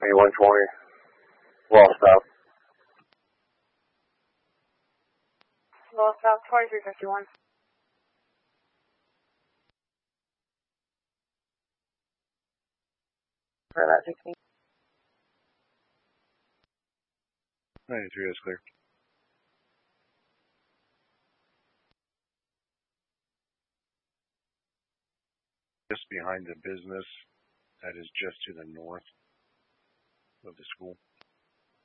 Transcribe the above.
A120, lost out. Lost out 2351. For that 16. 93, that's clear. Just behind the business that is just to the north of the school.